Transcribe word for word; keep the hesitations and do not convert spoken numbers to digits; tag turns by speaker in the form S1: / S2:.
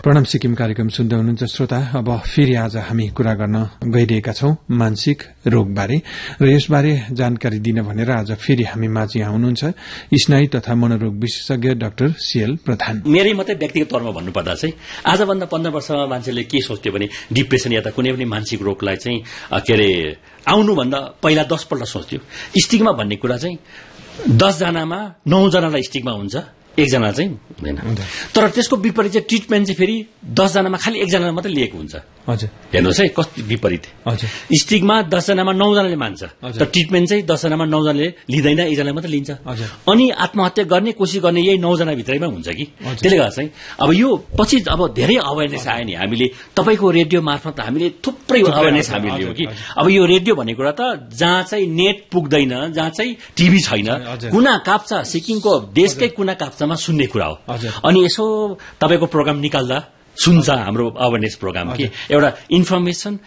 S1: प्रणाम सिक्किम कार्यक्रम सुन्दै हुनुहुन्छ श्रोता। अब फेरि आज हामी कुरा गर्न गइरहेका छौं मानसिक रोगबारे र यसबारे जानकारी दिन भनेर आज फेरि हामी माझ यहाँ हुनुहुन्छ स्नायु तथा मनोरोग विशेषज्ञ डाक्टर सीएल प्रधान।
S2: मेरै मात्रै व्यक्तिगत तौरमा भन्नुपर्दा चाहिँ आजभन्दा पन्ध्र वर्षमा मान्छेले के सोच्थ्यो भने डिप्रेसन या त कुनै पनि मानसिक रोगलाई चाहिँ के अरे आउनुभन्दा पहिला दसपल्ट सोच्थ्यो। स्टिगमा भन्ने कुरा चाहिँ दसजनामा नौजनालाई स्टिगमा हुन्छ, एकजना चाहिँ हुँदैन। तर त्यसको विपरीत चाहिँ ट्रिटमेन्ट चाहिँ फेरि दसजनामा खालि एकजनालाई मात्रै लिएको हुन्छ।
S1: हजुर,
S2: हेर्नुहोस् है कति विपरीत।
S1: हजुर,
S2: स्टिगमा दसजनामा नौजनाले मान्छ, तर ट्रिटमेन्ट चाहिँ दसजनामा नौजनाले लिँदैन, एकजनाले मात्रै लिन्छ। अनि आत्महत्या गर्ने कोसिस गर्ने यही नौजना भित्रैमा हुन्छ कि। त्यसले गर्दा चाहिँ अब यो पछि अब धेरै अवेरनेस आयो नि, हामीले तपाईँको रेडियो मार्फत हामीले थुप्रै अवेरनेस हामीले लियौँ कि अब यो रेडियो भन्ने कुरा त जहाँ चाहिँ नेट पुग्दैन, जहाँ चाहिँ टिभी छैन, कुना काप्चा सिक्किमको देशकै कुना काप्चामा सुन्ने कुरा हो। अनि यसो तपाईँको प्रोग्राम निकाल्दा सुन्छ हाम्रो अवेरनेस प्रोग्राम कि एउटा इन्फर्मेसन